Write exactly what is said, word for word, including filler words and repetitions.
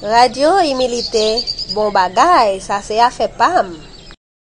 Radio imilité, bon bagay, ça c'est affaire pam.